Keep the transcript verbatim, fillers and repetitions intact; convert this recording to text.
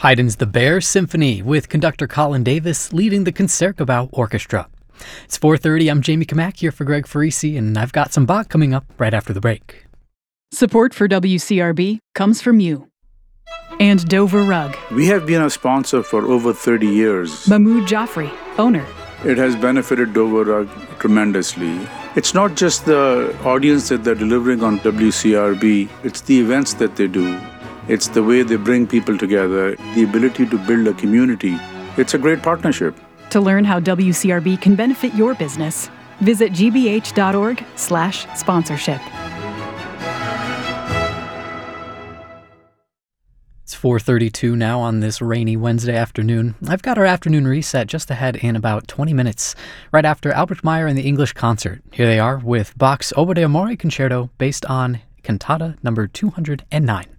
Haydn's The Bear Symphony with conductor Colin Davis leading the Concertgebouw Orchestra. It's four thirty, I'm Jamie Kamak here for Greg Farisi, and I've got some Bach coming up right after the break. Support for W C R B comes from you. And Dover Rug. We have been a sponsor for over thirty years. Mahmoud Jaffrey, owner. It has benefited Dover Rug tremendously. It's not just the audience that they're delivering on W C R B, it's the events that they do. It's the way they bring people together, the ability to build a community. It's a great partnership. To learn how W C R B can benefit your business, visit gbh.org slash sponsorship. It's four thirty-two now on this rainy Wednesday afternoon. I've got our afternoon reset just ahead in about twenty minutes, right after Albert Meyer and the English Concert. Here they are with Bach's Oboe d'Amore Concerto based on Cantata number two hundred nine.